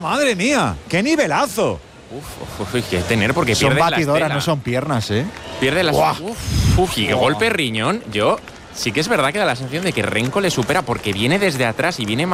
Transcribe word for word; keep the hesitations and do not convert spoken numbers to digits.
¡Madre mía! ¡Qué nivelazo! Uf, uf, uf, que tener porque son pierde batidoras, la estela. no son piernas, ¿eh? Pierde las... ¡Buah! Uf, uf, y qué ¡Buah! golpe riñón. Yo sí que es verdad que da la sensación de que Renko le supera porque viene desde atrás y viene